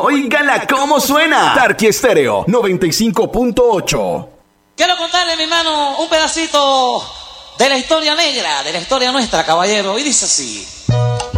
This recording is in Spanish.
Óigala cómo suena. Tarqui Estéreo 95.8. Quiero contarle, mi hermano, un pedacito de la historia negra, de la historia nuestra, caballero. Y dice así.